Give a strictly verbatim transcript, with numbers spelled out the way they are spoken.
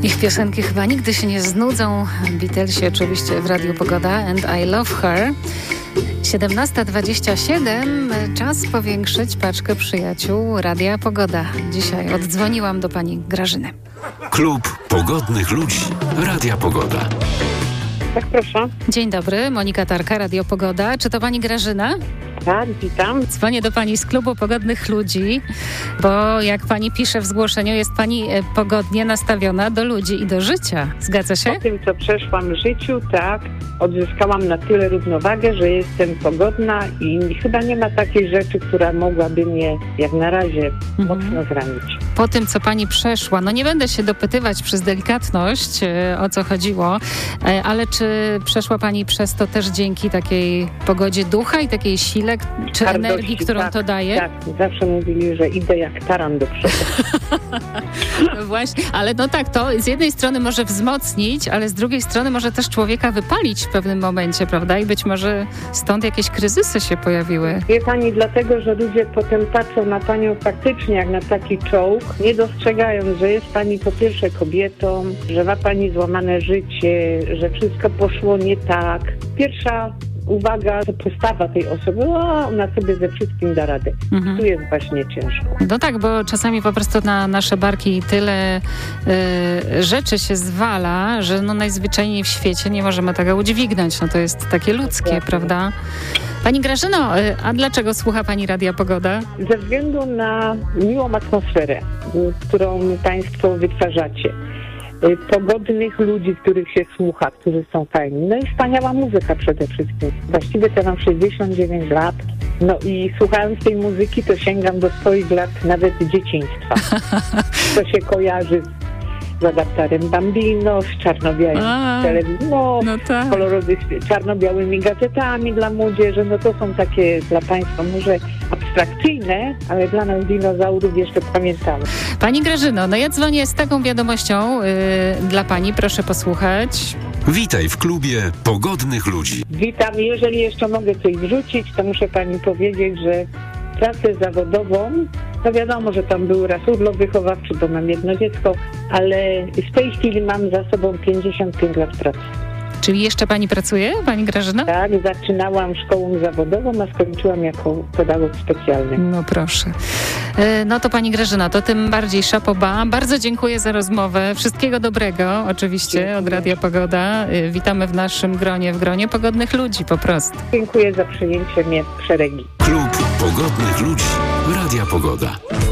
Ich piosenki chyba nigdy się nie znudzą. Beatlesi oczywiście w Radiu Pogoda and I Love Her. siedemnasta dwadzieścia siedem. Czas powiększyć paczkę przyjaciół Radia Pogoda. Dzisiaj oddzwoniłam do pani Grażyny. Klub Pogodnych Ludzi Radia Pogoda. Tak, proszę. Dzień dobry, Monika Tarka, Radio Pogoda. Czy to pani Grażyna? Tak, witam. Dzwonię do pani z Klubu Pogodnych Ludzi, bo jak pani pisze w zgłoszeniu, jest pani pogodnie nastawiona do ludzi i do życia. Zgadza się? Po tym, co przeszłam w życiu, tak, odzyskałam na tyle równowagę, że jestem pogodna i chyba nie ma takiej rzeczy, która mogłaby mnie jak na razie mhm. mocno zranić. Po tym, co pani przeszła, no nie będę się dopytywać przez delikatność, o co chodziło, ale czy przeszła pani przez to też dzięki takiej pogodzie ducha i takiej sile, czy Hardości, energii, którą tak, to daje? Tak, zawsze mówili, że idę jak taran do przodu. No właśnie, ale no tak, to z jednej strony może wzmocnić, ale z drugiej strony może też człowieka wypalić w pewnym momencie, prawda? I być może stąd jakieś kryzysy się pojawiły. Wie pani, dlatego, że ludzie potem patrzą na panią faktycznie jak na taki czołg, nie dostrzegając, że jest pani po pierwsze kobietą, że ma pani złamane życie, że wszystko poszło nie tak. Pierwsza uwaga, to postawa tej osoby, o, ona sobie ze wszystkim da radę. Mhm. Tu jest właśnie ciężko. No tak, bo czasami po prostu na nasze barki tyle y, rzeczy się zwala, że no najzwyczajniej w świecie nie możemy tego udźwignąć. No to jest takie ludzkie, tak, prawda? Pani Grażyno, y, a dlaczego słucha pani Radia Pogoda? Ze względu na miłą atmosferę, którą państwo wytwarzacie. Pogodnych ludzi, których się słucha, którzy są fajni. No i wspaniała muzyka przede wszystkim. Właściwie to mam sześćdziesiąt dziewięć lat. No i słuchając tej muzyki, to sięgam do swoich lat nawet dzieciństwa. To się kojarzy z Adaptarem Bambino, z czarno-białym telewizją, no, no tak. kolorowymi, czarno-białymi gazetami dla młodzieży. No to są takie dla państwa może abstrakcyjne, ale dla nas dinozaurów jeszcze pamiętamy. Pani Grażyno, no ja dzwonię z taką wiadomością yy, dla pani, proszę posłuchać. Witaj w klubie Pogodnych Ludzi. Witam. Jeżeli jeszcze mogę coś wrzucić, to muszę pani powiedzieć, że pracę zawodową, no wiadomo, że tam był raz urlop wychowawczy, bo mam jedno dziecko, ale w tej chwili mam za sobą pięćdziesiąt pięć lat pracy. Czyli jeszcze pani pracuje, pani Grażyna? Tak, zaczynałam szkołą zawodową, a skończyłam jako pedagog specjalny. No proszę. No to pani Grażyna, to tym bardziej szapoba. Bardzo dziękuję za rozmowę. Wszystkiego dobrego oczywiście dziękuję. Od Radia Pogoda. Witamy w naszym gronie, w gronie pogodnych ludzi po prostu. Dziękuję za przyjęcie mnie w szeregi. Klub Pogodnych Ludzi Radia Pogoda.